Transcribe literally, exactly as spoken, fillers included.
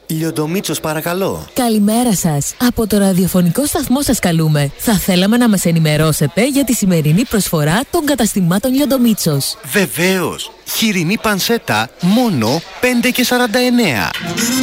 Λιοντομίτσος, παρακαλώ. Καλημέρα σας. Από το ραδιοφωνικό σταθμό σας καλούμε. Θα θέλαμε να μας ενημερώσετε για τη σημερινή προσφορά των καταστημάτων Λιοντομίτσος. Βεβαίως. Χοιρινή πανσέτα μόνο πέντε και σαράντα εννέα.